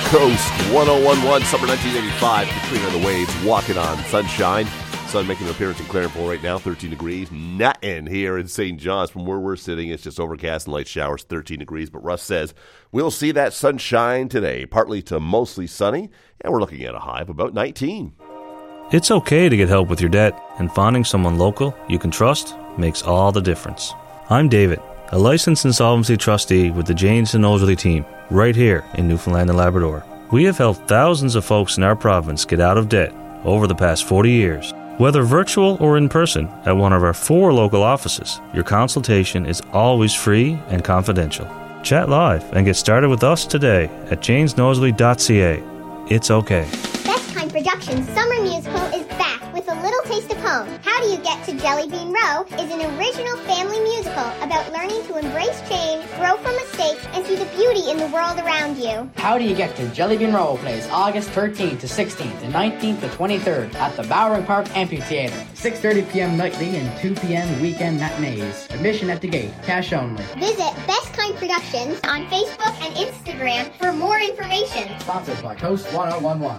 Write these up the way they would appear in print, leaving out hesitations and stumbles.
Coast 101.1, summer 1985. Katrina and the Waves walking on sunshine. Sun making an appearance in Clarenville right now, 13 degrees. Nothing here in St. John's. From where we're sitting, it's just overcast and light showers, 13 degrees. But Russ says we'll see that sunshine today, partly to mostly sunny, and we're looking at a high of about 19. It's okay to get help with your debt, and finding someone local you can trust makes all the difference. I'm David, a licensed insolvency trustee with the Janes and Nosworthy team, right here in Newfoundland and Labrador. We have helped thousands of folks in our province get out of debt over the past 40 years. Whether virtual or in person at one of our 4 local offices, your consultation is always free and confidential. Chat live and get started with us today at janesnosworthy.ca. It's okay. Best Kind Productions Summer Musical is back with A Little Taste of Home. How Do You Get to Jelly Bean Row is an original family musical about learning to embrace change, grow from mistakes, and see the beauty in the world around you. How Do You Get to Jelly Bean Row plays August 13th to 16th and 19th to 23rd at the Bowring Park Amphitheater. 6:30 p.m. nightly and 2 p.m. weekend matinees. Admission at the gate. Cash only. Visit Best Kind Productions on Facebook and Instagram for more information. Sponsored by Coast 1011.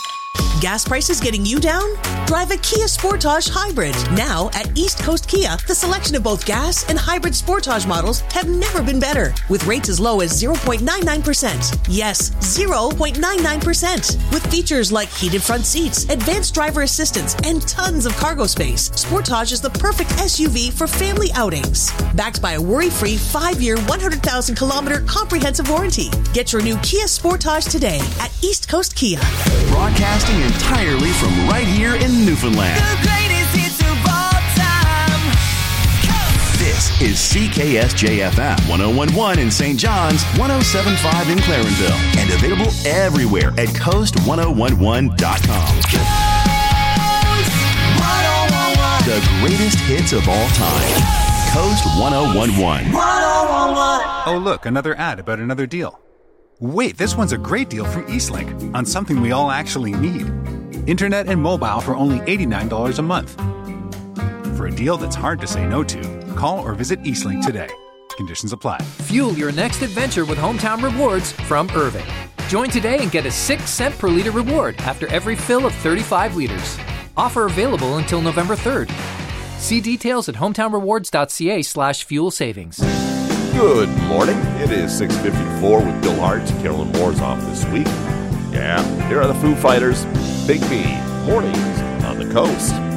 Gas prices getting you down? Drive a Kia Sportage Hybrid. Now at East Coast Kia, the selection of both gas and hybrid Sportage models have never been better. With rates as low as 0.99%. Yes, 0.99%. With features like heated front seats, advanced driver assistance, and tons of cargo space, Sportage is the perfect SUV for family outings. Backed by a worry-free 5-year, 100,000-kilometer comprehensive warranty. Get your new Kia Sportage today at East Coast Kia. Broadcasting entirely from right here in Newfoundland. The greatest hits of all time. This is CKSJ-FM 101.1 in St. John's, 107.5 in Clarenville, and available everywhere at coast1011.com. Coast 1011. The greatest hits of all time. Coast 1011. 1011. Oh, look, another ad about another deal. Wait, this one's a great deal from Eastlink on something we all actually need. Internet and mobile for only $89 a month. For a deal that's hard to say no to, call or visit Eastlink today. Conditions apply. Fuel your next adventure with Hometown Rewards from Irving. Join today and get a 6-cent per liter reward after every fill of 35 liters. Offer available until November 3rd. See details at hometownrewards.ca/fuel savings. Good morning. It is 6:54 with Bill Hart. Carolyn Moore's off this week. Yeah, here are the Foo Fighters. Big B. Mornings on the Coast.